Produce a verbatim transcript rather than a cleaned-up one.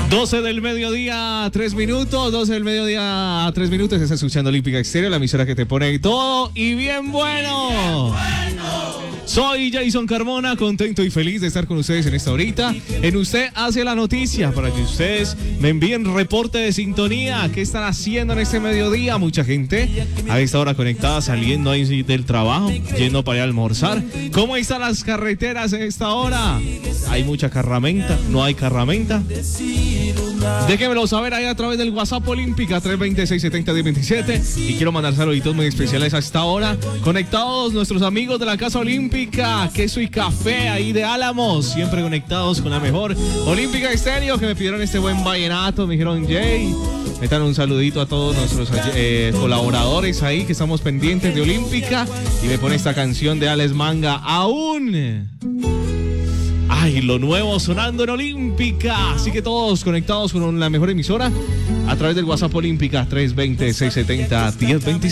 doce del mediodía, tres minutos. doce del mediodía, tres minutos. Estás escuchando Olímpica Estéreo, la emisora que te pone todo y bien bueno. Soy Jason Carmona, contento y feliz de estar con ustedes en esta horita. En Usted Hace la Noticia, para que ustedes me envíen reporte de sintonía. ¿Qué están haciendo en este mediodía? Mucha gente a esta hora conectada, saliendo ahí del trabajo, yendo para ir a almorzar. ¿Cómo están las carreteras en esta hora? ¿Hay mucha carramenta? ¿No hay carramenta? Déjenmelo saber ahí a través del WhatsApp Olímpica tres dos cero, seis siete cero, uno cero dos siete. Y quiero mandar saluditos muy especiales a esta hora. Conectados nuestros amigos de la Casa Olímpica, queso y café ahí de Álamos, siempre conectados con la mejor Olímpica Estéreo, que me pidieron este buen vallenato. Me dijeron, Jay, metan un saludito a todos nuestros eh, colaboradores ahí que estamos pendientes de Olímpica. Y me pone esta canción de Alex Manga, Aún. Ay, lo nuevo sonando en Olímpica. Así que todos conectados con la mejor emisora a través del WhatsApp Olímpica tres dos cero, seis siete cero, uno cero dos siete.